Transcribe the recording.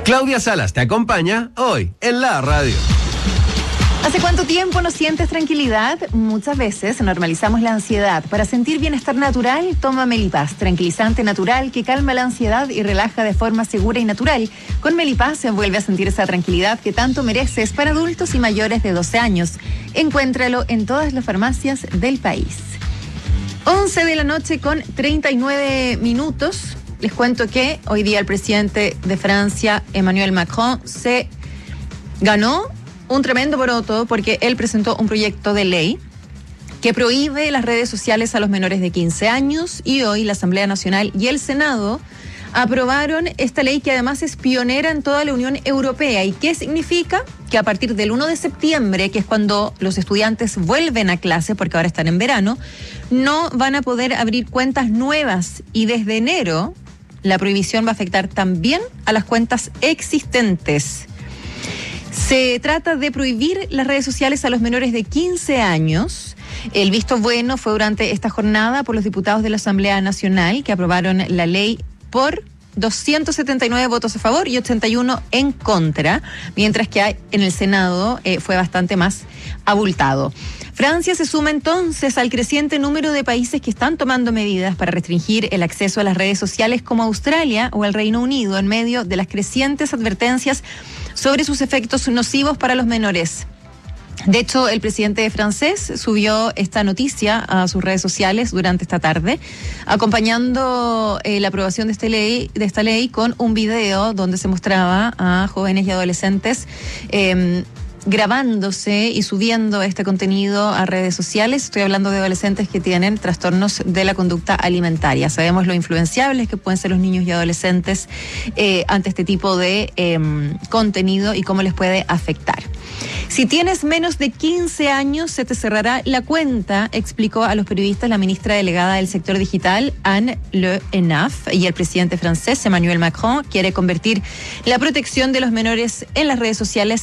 Claudia Salas te acompaña hoy en la radio. ¿Hace cuánto tiempo no sientes tranquilidad? Muchas veces normalizamos la ansiedad. Para sentir bienestar natural, toma Melipaz, tranquilizante natural que calma la ansiedad y relaja de forma segura y natural. Con Melipaz se vuelve a sentir esa tranquilidad que tanto mereces para adultos y mayores de 12 años. Encuéntralo en todas las farmacias del país. 11 de la noche con 39 minutos. Les cuento que hoy día el presidente de Francia, Emmanuel Macron, se ganó un tremendo poroto porque él presentó un proyecto de ley que prohíbe las redes sociales a los menores de 15 años y hoy la Asamblea Nacional y el Senado aprobaron esta ley que además es pionera en toda la Unión Europea. ¿Y qué significa? Que a partir del 1 de septiembre, que es cuando los estudiantes vuelven a clase, porque ahora están en verano, no van a poder abrir cuentas nuevas y desde enero la prohibición va a afectar también a las cuentas existentes. Se trata de prohibir las redes sociales a los menores de 15 años. El visto bueno fue durante esta jornada por los diputados de la Asamblea Nacional que aprobaron la ley por 279 votos a favor y 81 en contra, mientras que en el Senado fue bastante más abultado. Francia se suma entonces al creciente número de países que están tomando medidas para restringir el acceso a las redes sociales como Australia o el Reino Unido en medio de las crecientes advertencias sobre sus efectos nocivos para los menores. De hecho, el presidente francés subió esta noticia a sus redes sociales durante esta tarde, acompañando la aprobación de esta ley con un video donde se mostraba a jóvenes y adolescentes grabándose y subiendo este contenido a redes sociales. Estoy hablando de adolescentes que tienen trastornos de la conducta alimentaria. Sabemos lo influenciables que pueden ser los niños y adolescentes ante este tipo de contenido y cómo les puede afectar. Si tienes menos de 15 años, se te cerrará la cuenta, explicó a los periodistas la ministra delegada del sector digital, Anne Le Henaf, y el presidente francés, Emmanuel Macron, quiere convertir la protección de los menores en las redes sociales